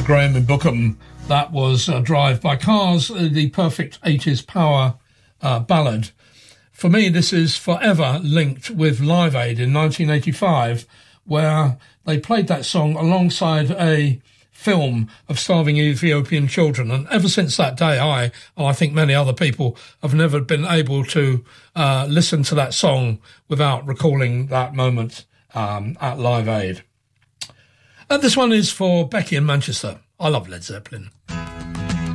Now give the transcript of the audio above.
Graham in Bookham. That was Drive by Cars, the perfect 80s power ballad. For me, this is forever linked with Live Aid in 1985, where they played that song alongside a film of starving Ethiopian children. And ever since that day, I think many other people have never been able to listen to that song without recalling that moment at Live Aid. This one is for Becky in Manchester. I love Led Zeppelin.